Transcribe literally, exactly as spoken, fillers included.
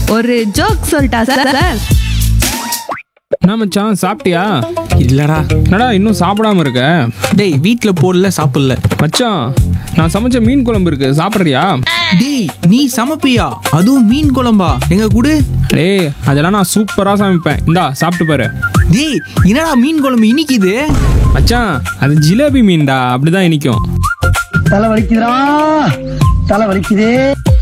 ஒரு ஜோக் சொல்லிட்டா sir sir என்ன மச்சான், சாப்பிட்டியா? இல்லடா. என்னடா இன்னும் சாப்பிடாம இருக்க? டேய் வீட்ல போடல, சாப்பிடல. மச்சான், நான் சமைச்ச மீன் குழம்பு இருக்கு, சாப்பிட்றியா? டேய் நீ சமைப்பியா? அதுவும் மீன் குழம்பா? எங்க கூடு. டேய் அதெல்லாம் நான் சூப்பரா சமைப்பேன், இந்தா சாப்பிட்டு பாரு. டேய் என்னடா மீன் குழம்பு இனிக்குது? மச்சான், அது ஜிலேபி மீன்டா, அப்படிதான் இனிக்கும். தலை வலிக்குதுடா, தலை வலிக்குதே.